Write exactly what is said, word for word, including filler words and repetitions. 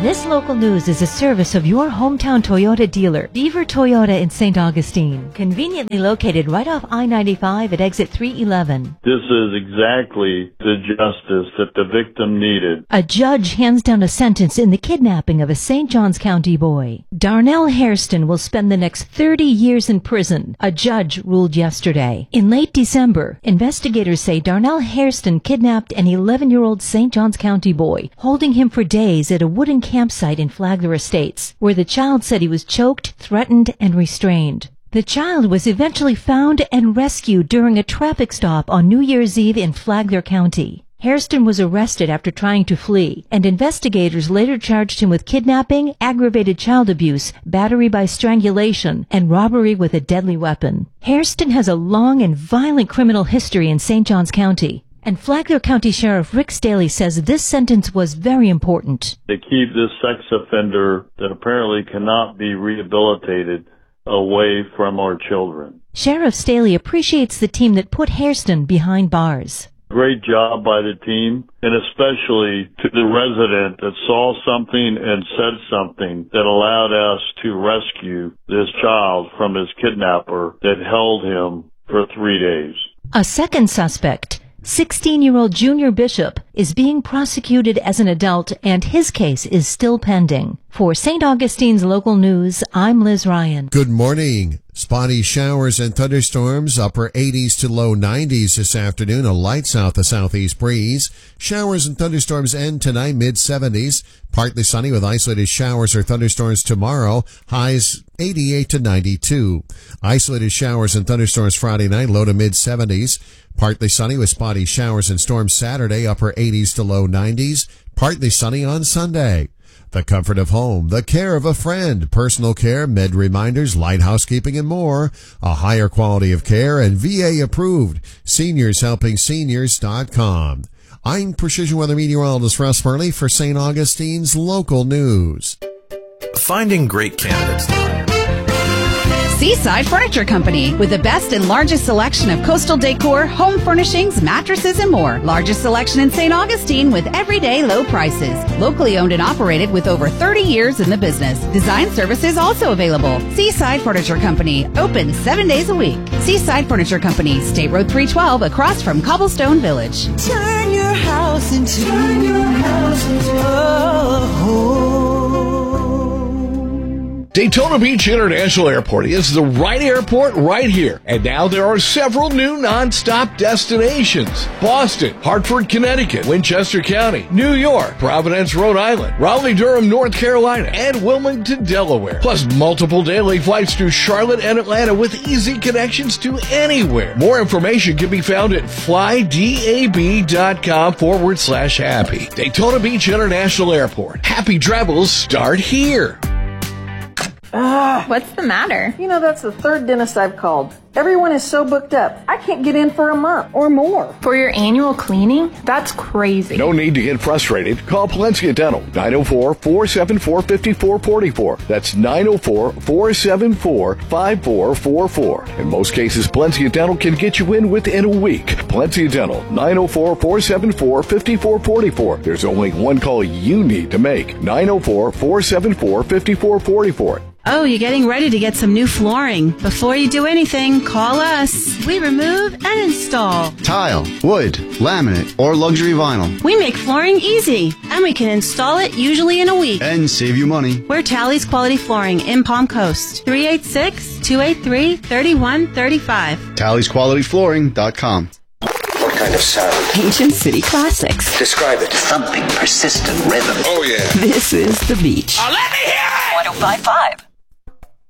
This local news is a service of your hometown Toyota dealer, Beaver Toyota in Saint Augustine, conveniently located right off I ninety-five at exit three eleven. This is exactly the justice that the victim needed. A judge hands down a sentence in the kidnapping of a Saint Johns County boy. Darnell Hairston will spend the next thirty years in prison, a judge ruled yesterday. In late December, investigators say Darnell Hairston kidnapped an eleven-year-old Saint Johns County boy, holding him for days at a wooden campsite in Flagler Estates, where the child said he was choked, threatened, and restrained. The child was eventually found and rescued during a traffic stop on New Year's Eve in Flagler County. Hairston was arrested after trying to flee, and investigators later charged him with kidnapping, aggravated child abuse, battery by strangulation, and robbery with a deadly weapon. Hairston has a long and violent criminal history in Saint Johns County, and Flagler County Sheriff Rick Staley says this sentence was very important. To keep this sex offender that apparently cannot be rehabilitated away from our children. Sheriff Staley appreciates the team that put Hairston behind bars. Great job by the team, and especially to the resident that saw something and said something that allowed us to rescue this child from his kidnapper that held him for three days. A second suspect, sixteen-year-old Junior Bishop, is being prosecuted as an adult, and his case is still pending. For Saint Augustine's local news, I'm Liz Ryan. Good morning. Spotty showers and thunderstorms, upper eighties to low nineties this afternoon, a light south to southeast breeze. Showers and thunderstorms end tonight, mid seventies. Partly sunny with isolated showers or thunderstorms tomorrow, highs eighty-eight to ninety-two. Isolated showers and thunderstorms Friday night, low to mid seventies. Partly sunny with spotty showers and storms Saturday, upper eighties to low nineties. Partly sunny on Sunday. The comfort of home, the care of a friend, personal care, med reminders, light housekeeping, and more. A higher quality of care and V A approved. Seniors Helping Seniors dot com. I'm Precision Weather Meteorologist Russ Murley for Saint Augustine's local news. Finding great candidates to hire. Seaside Furniture Company, with the best and largest selection of coastal decor, home furnishings, mattresses, and more. Largest selection in Saint Augustine with everyday low prices. Locally owned and operated with over thirty years in the business. Design services also available. Seaside Furniture Company, open seven days a week. Seaside Furniture Company, State Road three twelve, across from Cobblestone Village. Turn your house into, turn your house into a home. Daytona Beach International Airport is the right airport right here. And now there are several new non-stop destinations. Boston, Hartford, Connecticut, Winchester County, New York, Providence, Rhode Island, Raleigh-Durham, North Carolina, and Wilmington, Delaware. Plus multiple daily flights to Charlotte and Atlanta with easy connections to anywhere. More information can be found at flydab.com forward slash happy. Daytona Beach International Airport. Happy travels start here. Ah, what's the matter? You know, that's the third dentist I've called. Everyone is so booked up. I can't get in for a month or more. For your annual cleaning? That's crazy. No need to get frustrated. Call Palencia Dental, nine oh four, four seven four, five four four four. That's nine oh four, four seven four, five four four four. In most cases, Palencia Dental can get you in within a week. Palencia Dental, nine oh four, four seven four, five four four four. There's only one call you need to make. nine oh four, four seven four, five four four four. Oh, you're getting ready to get some new flooring. Before you do anything, call us. We remove and install tile, wood, laminate, or luxury vinyl. We make flooring easy, and we can install it usually in a week. And save you money. We're Tally's Quality Flooring in Palm Coast. three eight six, two eight three, three one three five. Tallys Quality Flooring dot com. What kind of sound? Ancient city classics. Describe it. Thumping, persistent rhythm. Oh, yeah. This is The Beach. Oh, let me hear it! one oh five point five.